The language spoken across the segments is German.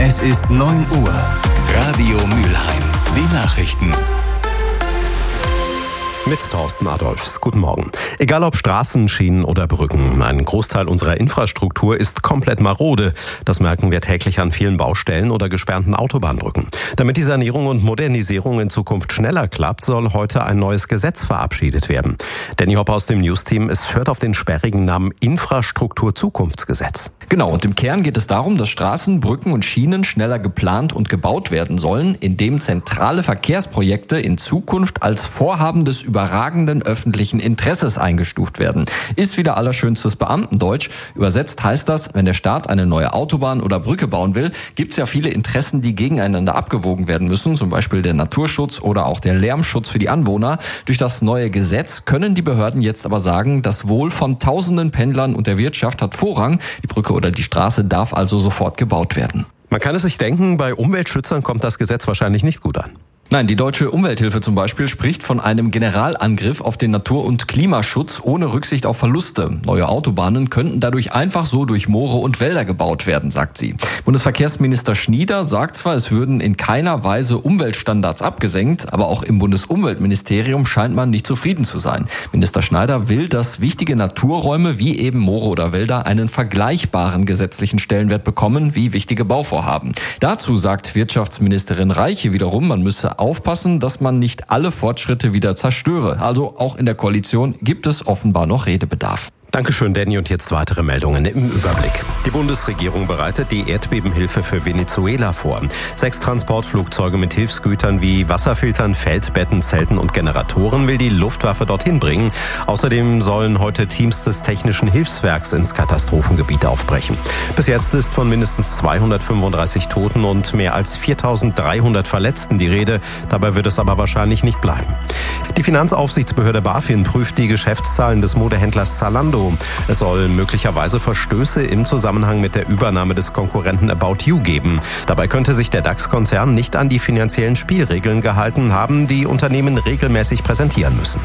Es ist 9 Uhr. Radio Mülheim. Die Nachrichten. Mit Thorsten Adolphs. Guten Morgen. Egal ob Straßen, Schienen oder Brücken, ein Großteil unserer Infrastruktur ist komplett marode. Das merken wir täglich an vielen Baustellen oder gesperrten Autobahnbrücken. Damit die Sanierung und Modernisierung in Zukunft schneller klappt, soll heute ein neues Gesetz verabschiedet werden. Danny Hopp aus dem News-Team, es hört auf den sperrigen Namen Infrastrukturzukunftsgesetz. Genau, und im Kern geht es darum, dass Straßen, Brücken und Schienen schneller geplant und gebaut werden sollen, indem zentrale Verkehrsprojekte in Zukunft als Vorhaben des überragenden öffentlichen Interesses eingestuft werden. Ist wieder allerschönstes Beamtendeutsch. Übersetzt heißt das, wenn der Staat eine neue Autobahn oder Brücke bauen will, gibt es ja viele Interessen, die gegeneinander abgewogen werden müssen, zum Beispiel der Naturschutz oder auch der Lärmschutz für die Anwohner. Durch das neue Gesetz können die Behörden jetzt aber sagen, das Wohl von tausenden Pendlern und der Wirtschaft hat Vorrang. Die Brücke oder die Straße darf also sofort gebaut werden. Man kann es sich denken, bei Umweltschützern kommt das Gesetz wahrscheinlich nicht gut an. Nein, die Deutsche Umwelthilfe zum Beispiel spricht von einem Generalangriff auf den Natur- und Klimaschutz ohne Rücksicht auf Verluste. Neue Autobahnen könnten dadurch einfach so durch Moore und Wälder gebaut werden, sagt sie. Bundesverkehrsminister Schnieder sagt zwar, es würden in keiner Weise Umweltstandards abgesenkt, aber auch im Bundesumweltministerium scheint man nicht zufrieden zu sein. Minister Schneider will, dass wichtige Naturräume wie eben Moore oder Wälder einen vergleichbaren gesetzlichen Stellenwert bekommen wie wichtige Bauvorhaben. Dazu sagt Wirtschaftsministerin Reiche wiederum, man müsse aufpassen, dass man nicht alle Fortschritte wieder zerstöre. Also auch in der Koalition gibt es offenbar noch Redebedarf. Dankeschön, Danny. Und jetzt weitere Meldungen im Überblick. Die Bundesregierung bereitet die Erdbebenhilfe für Venezuela vor. 6 Transportflugzeuge mit Hilfsgütern wie Wasserfiltern, Feldbetten, Zelten und Generatoren will die Luftwaffe dorthin bringen. Außerdem sollen heute Teams des Technischen Hilfswerks ins Katastrophengebiet aufbrechen. Bis jetzt ist von mindestens 235 Toten und mehr als 4.300 Verletzten die Rede. Dabei wird es aber wahrscheinlich nicht bleiben. Die Finanzaufsichtsbehörde BaFin prüft die Geschäftszahlen des Modehändlers Zalando. Es soll möglicherweise Verstöße im Zusammenhang mit der Übernahme des Konkurrenten About You geben. Dabei könnte sich der DAX-Konzern nicht an die finanziellen Spielregeln gehalten haben, die Unternehmen regelmäßig präsentieren müssen.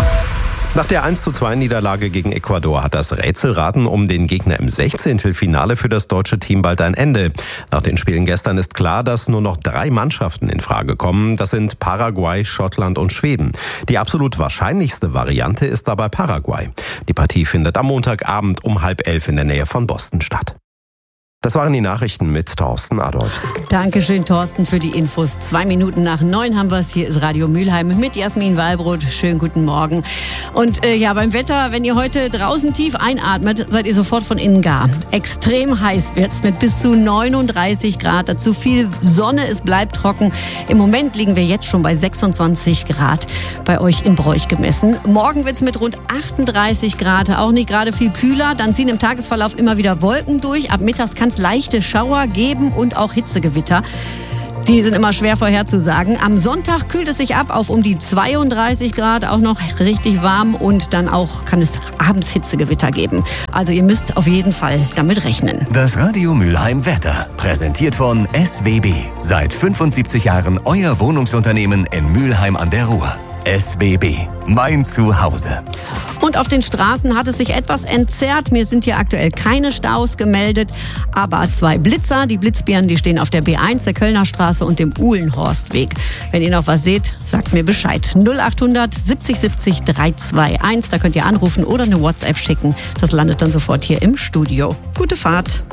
Nach der 1:2-Niederlage gegen Ecuador hat das Rätselraten um den Gegner im 16. für das deutsche Team bald ein Ende. Nach den Spielen gestern ist klar, dass nur noch 3 Mannschaften in Frage kommen. Das sind Paraguay, Schottland und Schweden. Die absolut wahrscheinlichste Variante ist dabei Paraguay. Die Partie findet am Montagabend um 10:30 in der Nähe von Boston statt. Das waren die Nachrichten mit Thorsten Adolphs. Dankeschön, Thorsten, für die Infos. 2 Minuten nach 9 haben wir es. Hier ist Radio Mülheim mit Jasmin Wallbrot. Schönen guten Morgen. Und beim Wetter, wenn ihr heute draußen tief einatmet, seid ihr sofort von innen gar. Extrem heiß wird's mit bis zu 39 Grad. Dazu viel Sonne, es bleibt trocken. Im Moment liegen wir jetzt schon bei 26 Grad bei euch in Broich gemessen. Morgen wird's mit rund 38 Grad auch nicht gerade viel kühler. Dann ziehen im Tagesverlauf immer wieder Wolken durch. Ab mittags kann es leichte Schauer geben und auch Hitzegewitter. Die sind immer schwer vorherzusagen. Am Sonntag kühlt es sich ab auf um die 32 Grad, auch noch richtig warm, und dann auch kann es abends Hitzegewitter geben. Also ihr müsst auf jeden Fall damit rechnen. Das Radio Mülheim Wetter, präsentiert von SWB. Seit 75 Jahren euer Wohnungsunternehmen in Mülheim an der Ruhr. SWB, mein Zuhause. Und auf den Straßen hat es sich etwas entzerrt. Mir sind hier aktuell keine Staus gemeldet, aber 2 Blitzer, die Blitzbären, die stehen auf der B1, der Kölner Straße und dem Uhlenhorstweg. Wenn ihr noch was seht, sagt mir Bescheid. 0800 70 70 321, da könnt ihr anrufen oder eine WhatsApp schicken. Das landet dann sofort hier im Studio. Gute Fahrt.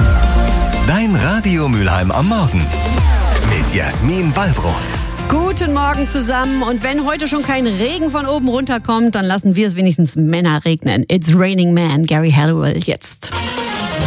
Dein Radio Mülheim am Morgen mit Jasmin Wallbrot. Guten Morgen zusammen. Und wenn heute schon kein Regen von oben runterkommt, dann lassen wir es wenigstens Männer regnen. It's Raining Man, Gary Halliwell jetzt.